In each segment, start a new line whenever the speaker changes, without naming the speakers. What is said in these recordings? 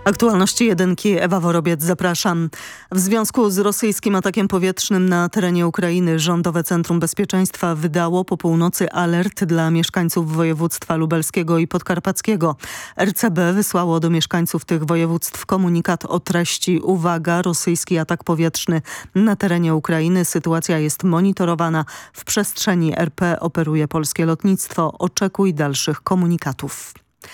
Aktualności jedynki, Ewa Worobiec, zapraszam. W związku z rosyjskim atakiem powietrznym na terenie Ukrainy Rządowe Centrum Bezpieczeństwa wydało po północy alert dla mieszkańców województwa lubelskiego i podkarpackiego. RCB wysłało do mieszkańców tych województw komunikat o treści: uwaga, rosyjski atak powietrzny na terenie Ukrainy. Sytuacja jest monitorowana. W przestrzeni RP operuje polskie lotnictwo. Oczekuj dalszych komunikatów.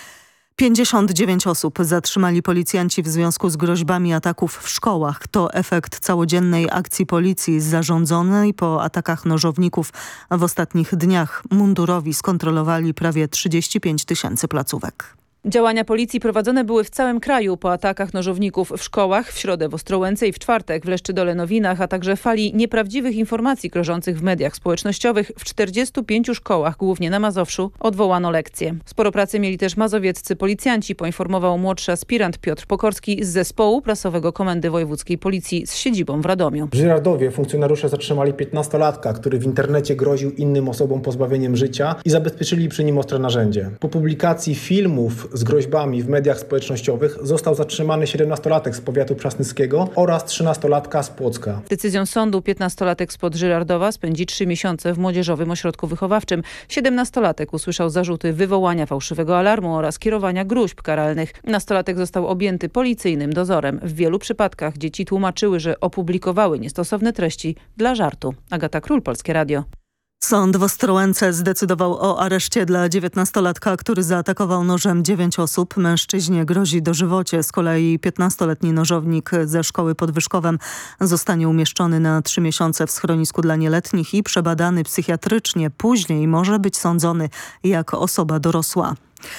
59 osób zatrzymali policjanci w związku z groźbami ataków w szkołach. To efekt całodziennej akcji policji zarządzonej po atakach nożowników w ostatnich dniach. Mundurowi skontrolowali prawie 35 000 placówek.
Działania policji prowadzone były w całym kraju po atakach nożowników w szkołach, w środę w Ostrołęce i w czwartek w Leszczydole-Nowinach, a także fali nieprawdziwych informacji krążących w mediach społecznościowych. W 45 szkołach, głównie na Mazowszu, odwołano lekcje. Sporo pracy mieli też mazowieccy policjanci, poinformował młodszy aspirant Piotr Pokorski z zespołu prasowego Komendy Wojewódzkiej Policji z siedzibą w Radomiu.
W Żyrardowie funkcjonariusze zatrzymali 15-latka, który w internecie groził innym osobom pozbawieniem życia i zabezpieczyli przy nim ostre narzędzie. Po publikacji filmów z groźbami w mediach społecznościowych został zatrzymany 17-latek z powiatu przasnyskiego oraz 13-latka z Płocka.
Decyzją sądu 15-latek spod Żyrardowa spędzi 3 miesiące w Młodzieżowym Ośrodku Wychowawczym. 17-latek usłyszał zarzuty wywołania fałszywego alarmu oraz kierowania gruźb karalnych. Nastolatek został objęty policyjnym dozorem. W wielu przypadkach dzieci tłumaczyły, że opublikowały niestosowne treści dla żartu. Agata Król, Polskie Radio.
Sąd w Ostrołęce zdecydował o areszcie dla 19-latka, który zaatakował nożem 9 osób. Mężczyźnie grozi dożywocie. Z kolei 15-letni nożownik ze szkoły pod Wyszkowem zostanie umieszczony na 3 miesiące w schronisku dla nieletnich i przebadany psychiatrycznie. Później może być sądzony jako osoba dorosła.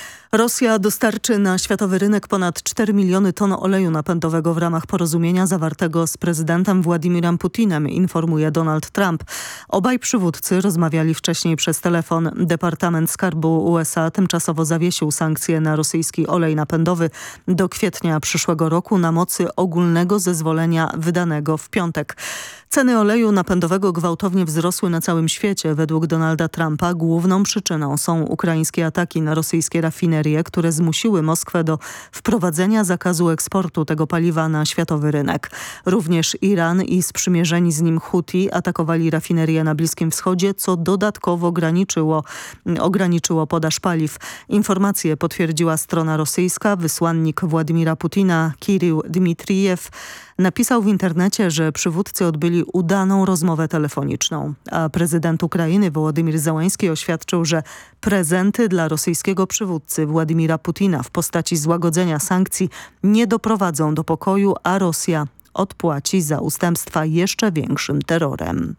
Rosja dostarczy na światowy rynek ponad 4 miliony ton oleju napędowego w ramach porozumienia zawartego z prezydentem Władimirem Putinem, informuje Donald Trump. Obaj przywódcy rozmawiali wcześniej przez telefon. Departament Skarbu USA tymczasowo zawiesił sankcje na rosyjski olej napędowy do kwietnia przyszłego roku na mocy ogólnego zezwolenia wydanego w piątek. Ceny oleju napędowego gwałtownie wzrosły na całym świecie. Według Donalda Trumpa główną przyczyną są ukraińskie ataki na rosyjskie rafinerie, które zmusiły Moskwę do wprowadzenia zakazu eksportu tego paliwa na światowy rynek. Również Iran i sprzymierzeni z nim Huti atakowali rafinerie na Bliskim Wschodzie, co dodatkowo ograniczyło podaż paliw. Informacje potwierdziła strona rosyjska. Wysłannik Władimira Putina Kirył Dmitrijew napisał w internecie, że przywódcy odbyli udaną rozmowę telefoniczną, a prezydent Ukrainy Wołodymyr Zełański oświadczył, że prezenty dla rosyjskiego przywódcy Władimira Putina w postaci złagodzenia sankcji nie doprowadzą do pokoju, a Rosja odpłaci za ustępstwa jeszcze większym terrorem.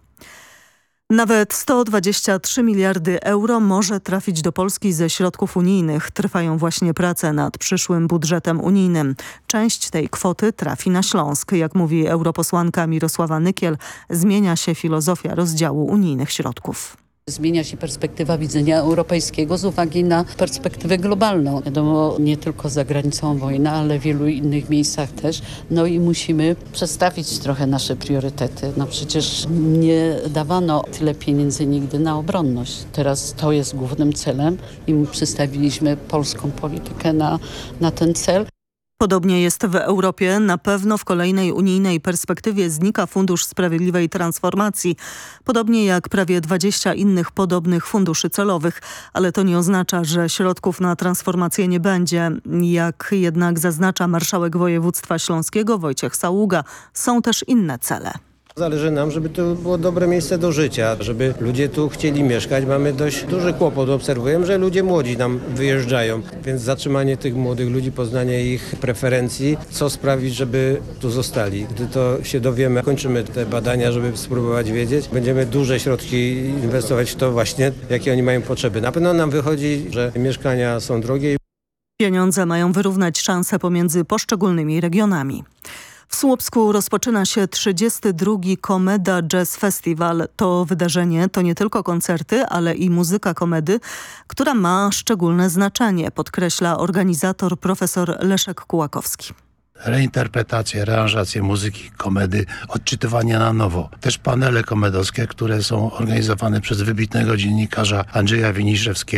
Nawet 123 miliardy euro może trafić do Polski ze środków unijnych. Trwają właśnie prace nad przyszłym budżetem unijnym. Część tej kwoty trafi na Śląsk. Jak mówi europosłanka Mirosława Nykiel, zmienia się filozofia rozdziału unijnych środków.
Zmienia się perspektywa widzenia europejskiego z uwagi na perspektywę globalną. Wiadomo, nie tylko za granicą wojna, ale w wielu innych miejscach też. No i musimy przestawić trochę nasze priorytety. No przecież nie dawano tyle pieniędzy nigdy na obronność. Teraz to jest głównym celem i my przystawiliśmy polską politykę na ten cel.
Podobnie jest w Europie. Na pewno w kolejnej unijnej perspektywie znika Fundusz Sprawiedliwej Transformacji, podobnie jak prawie 20 innych podobnych funduszy celowych. Ale to nie oznacza, że środków na transformację nie będzie. Jak jednak zaznacza marszałek województwa śląskiego Wojciech Saługa, są też inne cele.
Zależy nam, żeby to było dobre miejsce do życia, żeby ludzie tu chcieli mieszkać. Mamy dość duży kłopot. Obserwujemy, że ludzie młodzi nam wyjeżdżają, więc zatrzymanie tych młodych ludzi, poznanie ich preferencji, co sprawić, żeby tu zostali. Gdy to się dowiemy, kończymy te badania, żeby spróbować wiedzieć. Będziemy duże środki inwestować w to właśnie, jakie oni mają potrzeby. Na pewno nam wychodzi, że mieszkania są drogie.
Pieniądze mają wyrównać szanse pomiędzy poszczególnymi regionami. W Słupsku rozpoczyna się 32. Komeda Jazz Festival. To wydarzenie to nie tylko koncerty, ale i muzyka komedy, która ma szczególne znaczenie, podkreśla organizator profesor Leszek Kułakowski.
Reinterpretacje, rearanżacje muzyki, komedy, odczytywanie na nowo. Też panele komedowskie, które są organizowane przez wybitnego dziennikarza Andrzeja Winiszewskiego.